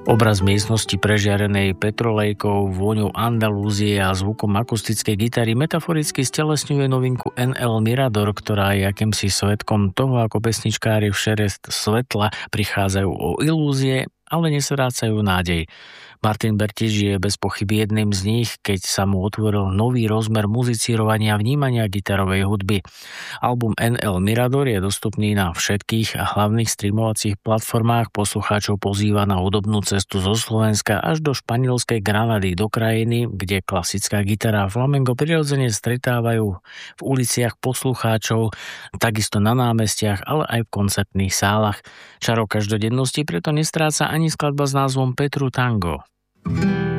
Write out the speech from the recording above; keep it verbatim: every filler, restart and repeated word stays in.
Obraz miestnosti prežiarenej petrolejkou, vôňou Andalúzie a zvukom akustickej gitary metaforicky stelesňuje novinku en el Mirador, ktorá je akýmsi svedkom toho, ako pesničkári v šerest svetla prichádzajú o ilúzie, ale nesrácajú nádej. Martin Bertiš je bez pochyby jedným z nich, keď sa mu otvoril nový rozmer muzicírovania a vnímania gitarovej hudby. Album en el Mirador je dostupný na všetkých hlavných streamovacích platformách. Poslucháčov pozýva na hudobnú cestu zo Slovenska až do španielskej Granady, do krajiny, kde klasická gitara a flamengo prirodzene stretávajú v uliciach poslucháčov, takisto na námestiach, ale aj v koncertných sálach. Čaro každodennosti preto nestráca ani skladba s názvom Petru Tango.